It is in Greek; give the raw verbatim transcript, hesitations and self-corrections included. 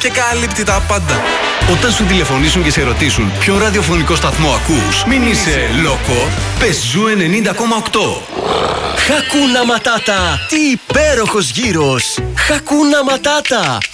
και καλύπτει τα πάντα. Όταν σου τηλεφωνήσουν και σε ρωτήσουν ποιο ραδιοφωνικό σταθμό ακούς, μην είσαι λόκο, πες Ζου ενενήντα κόμμα οκτώ. Χακούνα Ματάτα! Τι υπέροχος γύρος! Χακούνα Ματάτα!